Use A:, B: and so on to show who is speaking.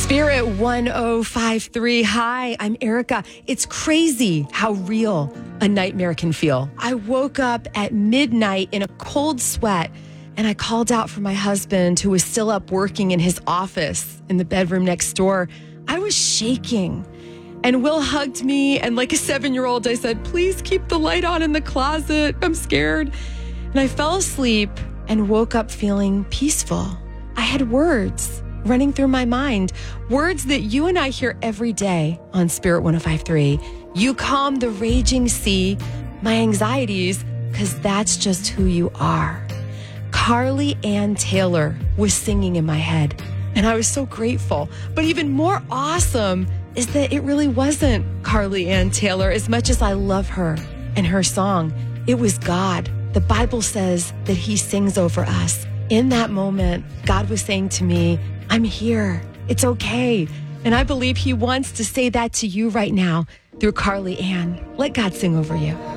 A: Spirit 1053. Hi, I'm Erica. It's crazy how real a nightmare can feel. I woke up at midnight in a cold sweat and I called out for my husband who was still up working in his office in the bedroom next door. I was shaking and Will hugged me, and like a 7-year-old, I said, "Please keep the light on in the closet. I'm scared." And I fell asleep and woke up feeling peaceful. I had words running through my mind, words that you and I hear every day on Spirit 1053. You calm the raging sea, my anxieties, because that's just who you are. Carly Ann Taylor was singing in my head, and I was so grateful. But even more awesome is that it really wasn't Carly Ann Taylor as much as I love her and her song. It was God. The Bible says that he sings over us. In that moment, God was saying to me, "I'm here. It's okay." And I believe he wants to say that to you right now through Carly Ann. Let God sing over you.